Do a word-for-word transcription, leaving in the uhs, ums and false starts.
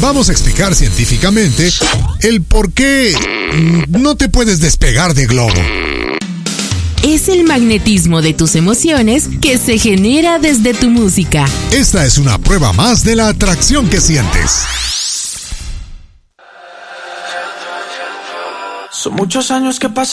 vamos a explicar científicamente el por qué no te puedes despegar de Globo. Es el magnetismo de tus emociones que se genera desde tu música. Esta es una prueba más de la atracción que sientes. Son muchos años que pasan.